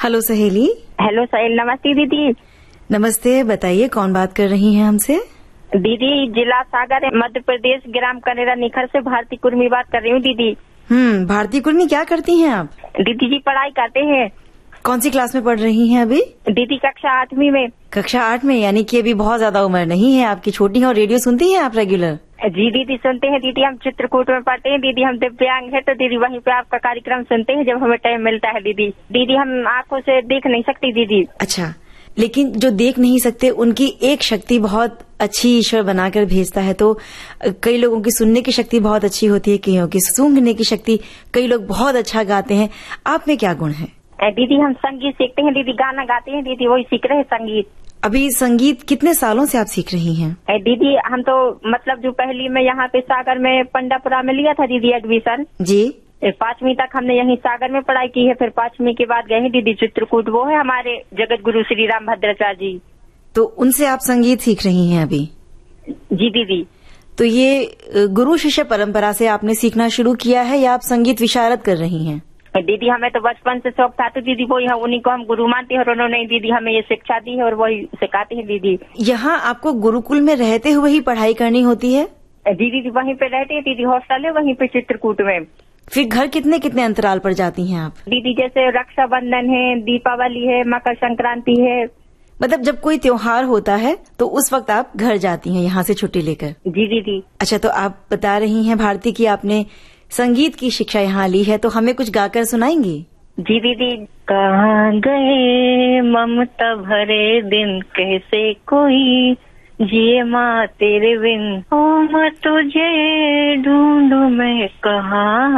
Hello सहेली। Hello सहेली, नमस्ते दीदी। नमस्ते, बताइए कौन बात कर रही हैं हमसे? दीदी जिला सागर मध्य प्रदेश, ग्राम कनेरा निखर से भारती कुर्मी बात कर रही हूँ दीदी। भारती कुर्मी, क्या करती हैं आप? दीदी जी पढ़ाई करते हैं। कौन सी क्लास में पढ़ रही हैं अभी? दीदी कक्षा 8वीं में। कक्षा 8 में, यानी कि अभी बहुत ज्यादा उम्र नहीं है आपकी, छोटी है। और रेडियो सुनती हैं आप रेगुलर? जी दीदी सुनते हैं दीदी, हम चित्रकूट में पढ़ते हैं दीदी, हम दिव्यांग है तो दीदी वहीं पे आपका कार्यक्रम सुनते हैं जब हमें टाइम मिलता है दीदी। दीदी हम आंखों से देख नहीं सकती दीदी। अच्छा, लेकिन जो देख नहीं सकते उनकी एक शक्ति बहुत अच्छी ईश्वर बनाकर भेजता है। तो कई लोगों की सुनने की शक्ति बहुत अच्छी होती है, कईयों की सूंघने की शक्ति, कई लोग बहुत अच्छा गाते हैं। आप में क्या गुण है? दीदी हम संगीत सीखते हैं दीदी, गाना गाते हैं दीदी, वही सीख रहे हैं संगीत। अभी संगीत कितने सालों से आप सीख रही हैं? दीदी हम तो मतलब जो पहली में यहाँ पे सागर में पंडापुरा में लिया था दीदी एडमिशन जी। 5वीं तक हमने यहीं सागर में पढ़ाई की है, फिर 5वीं के बाद गए हैं दीदी चित्रकूट, वो है हमारे जगत गुरु श्री राम भद्राचार्य जी। तो उनसे आप संगीत सीख रही हैं अभी? जी दीदी। तो ये गुरु शिष्य परंपरा से आपने सीखना शुरू किया है या आप संगीत विशारद कर रही हैं? दीदी हमें तो बचपन से शौक था, तो दीदी वही है, उन्हीं को हम गुरु मानते हैं और उन्होंने दीदी हमें ये शिक्षा दी है और वही सिखाते हैं दीदी। यहाँ आपको गुरुकुल में रहते हुए ही पढ़ाई करनी होती है? दीदी वहीं पे रहते हैं दीदी, हॉस्टल है वहीं पे चित्रकूट में। फिर घर कितने कितने अंतराल पर जाती हैं आप? दीदी जैसे रक्षाबंधन है, दीपावली है, मकर संक्रांति है, मतलब जब कोई त्योहार होता है तो उस वक्त आप घर जाती हैं यहाँ से छुट्टी लेकर? जी दीदी। अच्छा, तो आप बता रही हैं भारती की आपने संगीत की शिक्षा यहाँ ली है, तो हमें कुछ गाकर सुनाएंगी? जी दीदी। कहाँ गए ममता भरे दिन, कैसे कोई जिए माँ तेरे बिन, ओ माँ तुझे ढूंढूं मैं कहाँ,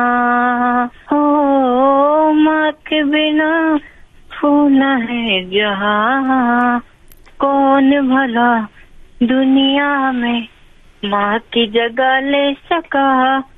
हो माँ के बिना फूला है जहाँ, कौन भला दुनिया में माँ की जगह ले सका।